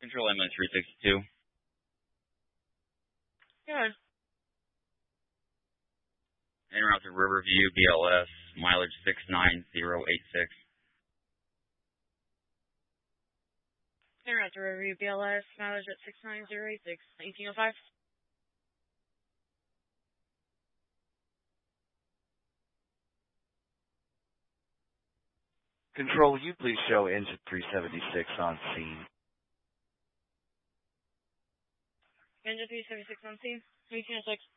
Control ambulance 362. Good. En route to Riverview, BLS, mileage 69086. En route to Riverview, BLS, mileage at 69086, 1805. Control, will you please show engine 376 on scene? Engine 376 on scene, 1806.